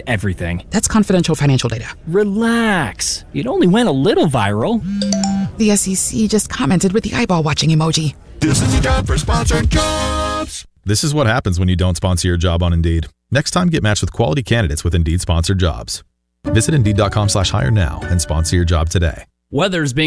everything. That's confidential financial data. Relax. It only went a little viral. The SEC just commented with the eyeball watching emoji. This is the job for sponsored jobs. This is what happens when you don't sponsor your job on Indeed. Next time, get matched with quality candidates with Indeed sponsored jobs. Visit Indeed.com/hire now and sponsor your job today. Weather's being